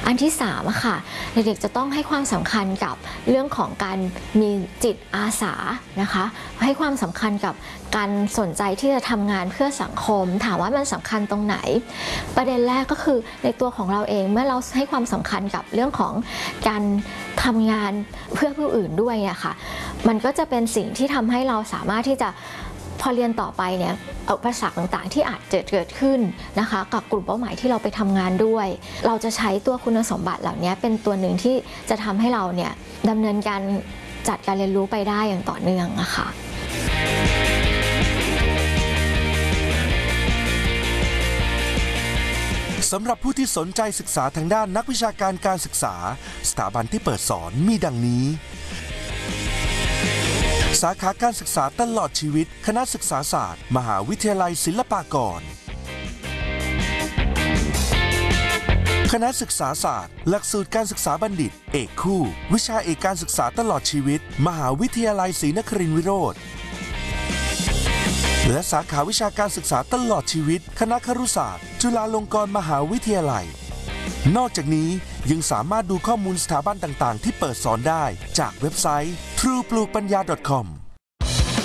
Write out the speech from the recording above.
อันที่3อะค่ะเด็กๆจะต้องให้ความสำคัญกับเรื่องของการมีจิตอาสานะคะให้ความสำคัญกับการสนใจที่จะทำงานเพื่อสังคมถามว่ามันสำคัญตรงไหนประเด็นแรกก็คือในตัวของเราเองเมื่อเราให้ความสำคัญกับเรื่องของการทำงานเพื่อผู้อื่นด้วยอะค่ะมันก็จะเป็นสิ่งที่ทำให้เราสามารถที่จะพอเรียนต่อไปเนี่ยอุปสรรคต่างๆที่อาจจะเกิดขึ้นนะคะกับกลุ่มเป้าหมายที่เราไปทำงานด้วยเราจะใช้ตัวคุณสมบัติเหล่านี้เป็นตัวหนึ่งที่จะทำให้เราเนี่ยดำเนินการจัดการเรียนรู้ไปได้อย่างต่อเนื่องอะค่ะสำหรับผู้ที่สนใจศึกษาทางด้านนักวิชาการการศึกษาสถาบันที่เปิดสอนมีดังนี้สาขาการศึกษาตลอดชีวิตคณะศึกษาศาสตร์มหาวิทยาลัยศิลปากรคณะศึกษาศาสตร์หลักสูตรการศึกษาบัณฑิตเอกคู่วิชาเอกการศึกษาตลอดชีวิตมหาวิทยาลัยศรีนครินทร์วิโรธและสาขาวิชาการศึกษาตลอดชีวิตคณะครุศาสตร์จุฬาลงกรณ์มหาวิทยาลัยนอกจากนี้ยังสามารถดูข้อมูลสถาบันต่างๆที่เปิดสอนได้จากเว็บไซต์ trueplugbanya.com